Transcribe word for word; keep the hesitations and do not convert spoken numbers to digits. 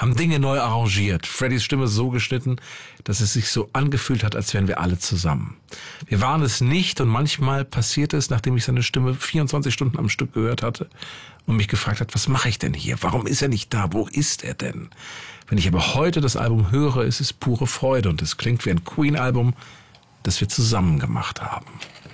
haben Dinge neu arrangiert. Freddys Stimme so geschnitten, dass es sich so angefühlt hat, als wären wir alle zusammen. Wir waren es nicht und manchmal passiert es, nachdem ich seine Stimme vierundzwanzig Stunden am Stück gehört hatte und mich gefragt hat, was mache ich denn hier? Warum ist er nicht da? Wo ist er denn? Wenn ich aber heute das Album höre, ist es pure Freude und es klingt wie ein Queen-Album, das wir zusammen gemacht haben.